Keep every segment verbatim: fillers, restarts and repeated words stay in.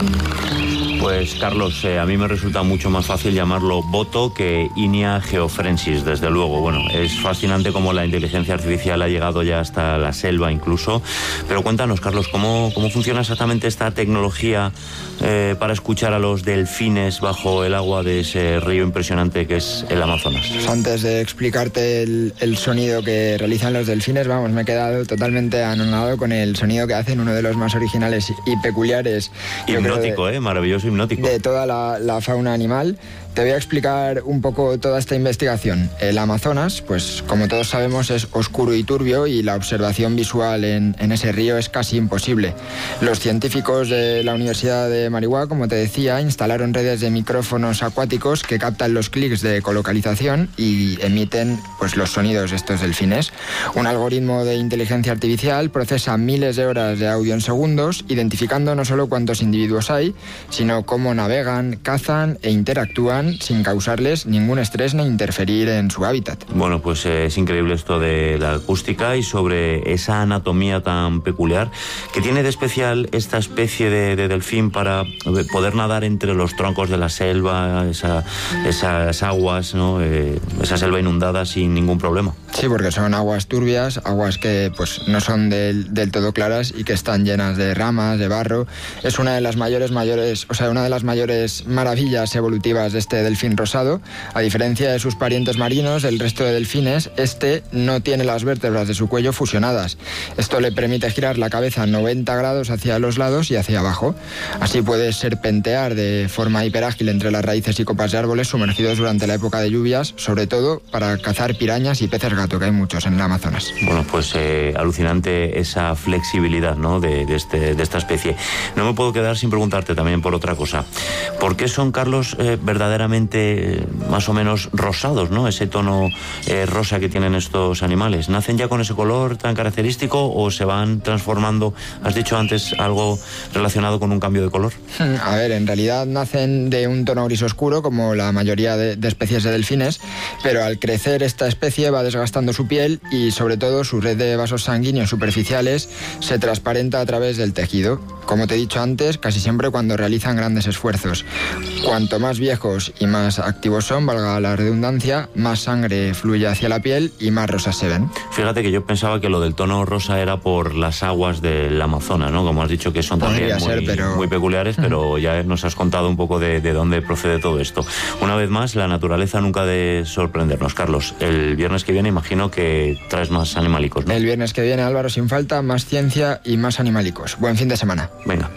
Pues Carlos, eh, a mí me resulta mucho más fácil llamarlo boto que Inia geofrensis, desde luego. Bueno, es fascinante cómo la inteligencia artificial ha llegado ya hasta la selva incluso. Pero cuéntanos, Carlos, ¿cómo, cómo funciona exactamente esta tecnología eh, para escuchar a los delfines bajo el agua de ese río impresionante que es el Amazonas? Antes de explicarte el, el sonido que realizan los delfines, vamos, me he quedado totalmente anonadado con el sonido que hacen, uno de los más originales y peculiares. Hipnótico, de, ¿eh? Maravilloso hipnótico. De toda la, la fauna animal. Te voy a explicar un poco toda esta investigación. El Amazonas, pues como todos sabemos, es oscuro y turbio y la observación visual en, en ese río es casi imposible. Los científicos de la Universidad de Marihuana, como te decía, instalaron redes de micrófonos acuáticos que captan los clics de ecolocalización y emiten pues, los sonidos de estos delfines. Un algoritmo de inteligencia artificial procesa miles de horas de audio en segundos, identificando no solo cuántos individuos hay, sino cómo navegan, cazan e interactúan sin causarles ningún estrés ni interferir en su hábitat. Bueno, pues eh, es increíble esto de la acústica y sobre esa anatomía tan peculiar. ¿Qué tiene de especial esta especie de, de delfín para poder nadar entre los troncos de la selva, esa, esas aguas, ¿no? eh, esa selva inundada sin ningún problema? Sí, porque son aguas turbias, aguas que pues no son del, del todo claras y que están llenas de ramas, de barro. Es una de las mayores, mayores, o sea, una de las mayores maravillas evolutivas de este delfín rosado. A diferencia de sus parientes marinos, el resto de delfines, este no tiene las vértebras de su cuello fusionadas. Esto le permite girar la cabeza noventa grados hacia los lados y hacia abajo. Así puede serpentear de forma hiperágil entre las raíces y copas de árboles sumergidos durante la época de lluvias, sobre todo para cazar pirañas y peces gato, que hay muchos en el Amazonas. Bueno, pues eh, alucinante esa flexibilidad, ¿no? de, de, este, de esta especie. No me puedo quedar sin preguntarte también por otra cosa. ¿Por qué son, Carlos, eh, verdaderamente eh, más o menos rosados, ¿no? Ese tono eh, rosa que tienen estos animales. ¿Nacen ya con ese color tan característico o se van transformando? Has dicho antes algo relacionado con un cambio de color. A ver, en realidad nacen de un tono gris oscuro, como la mayoría de, de especies de delfines, pero al crecer esta especie va desgastando su piel y sobre todo su red de vasos sanguíneos superficiales se transparenta a través del tejido. Como te he dicho antes, casi siempre cuando realizan grandes esfuerzos. Cuanto más viejos y más activos son, valga la redundancia, más sangre fluye hacia la piel y más rosas se ven. Fíjate que yo pensaba que lo del tono rosa era por las aguas del Amazonas, ¿no? Como has dicho, que son también muy, ser, pero... muy peculiares, pero ya nos has contado un poco de, de dónde procede todo esto. Una vez más, la naturaleza nunca ha de sorprendernos. Carlos, el viernes que viene imagino que traes más animalicos, ¿no? El viernes que viene, Álvaro, sin falta, más ciencia y más animalicos. Buen fin de semana. Venga.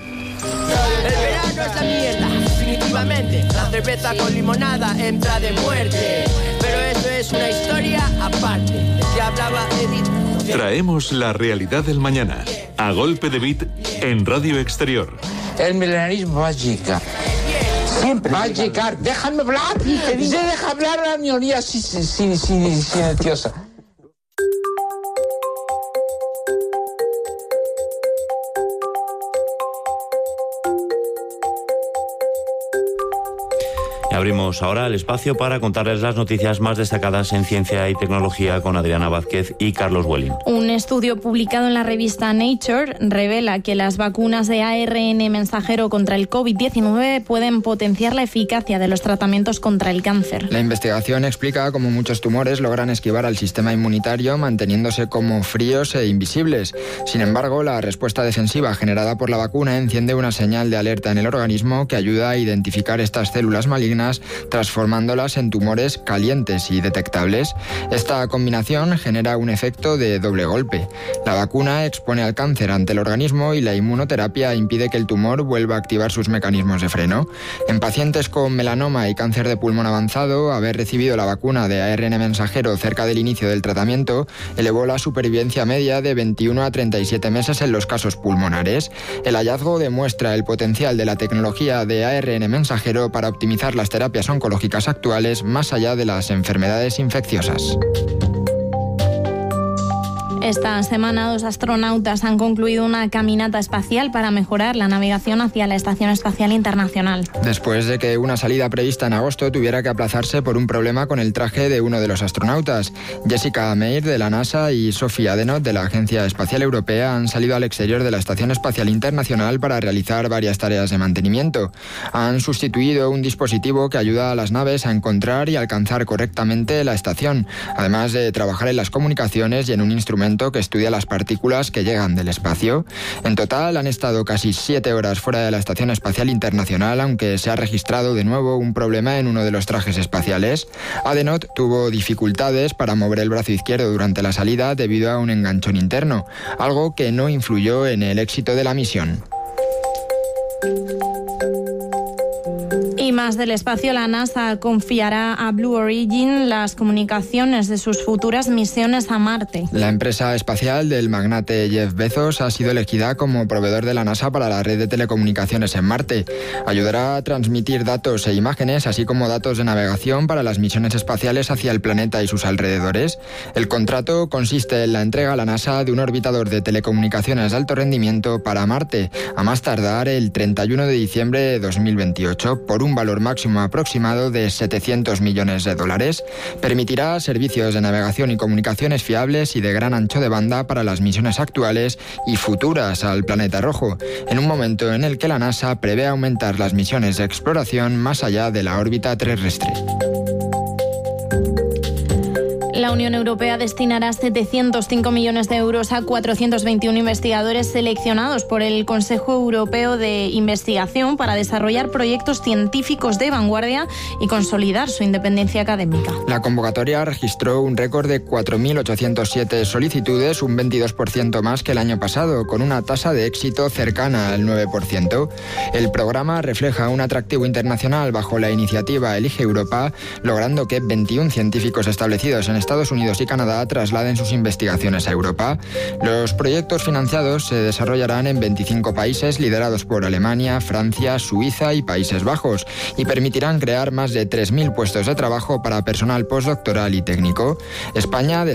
El verano es la mierda, definitivamente. La cerveza con limonada entra de muerte. Pero eso es una historia aparte. ¿De qué hablaba Edith? Traemos la realidad del mañana. A golpe de beat en Radio Exterior. El milenarismo va a llegar. Siempre va a llegar. Déjame hablar. Se deja hablar a la minoría silenciosa. Abrimos ahora el espacio para contarles las noticias más destacadas en ciencia y tecnología con Adriana Vázquez y Carlos Welling. Un estudio publicado en la revista Nature revela que las vacunas de A R N mensajero contra el covid diecinueve pueden potenciar la eficacia de los tratamientos contra el cáncer. La investigación explica cómo muchos tumores logran esquivar al sistema inmunitario manteniéndose como fríos e invisibles. Sin embargo, la respuesta defensiva generada por la vacuna enciende una señal de alerta en el organismo que ayuda a identificar estas células malignas, transformándolas en tumores calientes y detectables. Esta combinación genera un efecto de doble golpe. La vacuna expone al cáncer ante el organismo y la inmunoterapia impide que el tumor vuelva a activar sus mecanismos de freno. En pacientes con melanoma y cáncer de pulmón avanzado, haber recibido la vacuna de A R N mensajero cerca del inicio del tratamiento elevó la supervivencia media de veintiuno a treinta y siete meses en los casos pulmonares. El hallazgo demuestra el potencial de la tecnología de A R N mensajero para optimizar las terapias oncológicas actuales más allá de las enfermedades infecciosas. Esta semana dos astronautas han concluido una caminata espacial para mejorar la navegación hacia la Estación Espacial Internacional. Después de que una salida prevista en agosto tuviera que aplazarse por un problema con el traje de uno de los astronautas, Jessica Meir de la NASA y Sophie Adenauer de la Agencia Espacial Europea han salido al exterior de la Estación Espacial Internacional para realizar varias tareas de mantenimiento. Han sustituido un dispositivo que ayuda a las naves a encontrar y alcanzar correctamente la estación, además de trabajar en las comunicaciones y en un instrumento que estudia las partículas que llegan del espacio. En total han estado casi siete horas fuera de la Estación Espacial Internacional, aunque se ha registrado de nuevo un problema en uno de los trajes espaciales. Adenauer tuvo dificultades para mover el brazo izquierdo durante la salida debido a un enganchón interno, algo que no influyó en el éxito de la misión. Y más del espacio, la NASA confiará a Blue Origin las comunicaciones de sus futuras misiones a Marte. La empresa espacial del magnate Jeff Bezos ha sido elegida como proveedor de la NASA para la red de telecomunicaciones en Marte. Ayudará a transmitir datos e imágenes, así como datos de navegación para las misiones espaciales hacia el planeta y sus alrededores. El contrato consiste en la entrega a la NASA de un orbitador de telecomunicaciones de alto rendimiento para Marte, a más tardar el treinta y uno de diciembre de dos mil veintiocho, por un valor máximo aproximado de setecientos millones de dólares. Permitirá servicios de navegación y comunicaciones fiables y de gran ancho de banda para las misiones actuales y futuras al planeta rojo, en un momento en el que la NASA prevé aumentar las misiones de exploración más allá de la órbita terrestre. La Unión Europea destinará setecientos cinco millones de euros a cuatrocientos veintiuno investigadores seleccionados por el Consejo Europeo de Investigación para desarrollar proyectos científicos de vanguardia y consolidar su independencia académica. La convocatoria registró un récord de cuatro mil ochocientos siete solicitudes, un veintidós por ciento más que el año pasado, con una tasa de éxito cercana al nueve por ciento. El programa refleja un atractivo internacional bajo la iniciativa Elige Europa, logrando que veintiún científicos establecidos en Estados Unidos y Canadá trasladen sus investigaciones a Europa. Los proyectos financiados se desarrollarán en veinticinco países liderados por Alemania, Francia, Suiza y Países Bajos y permitirán crear más de tres mil puestos de trabajo para personal postdoctoral y técnico. España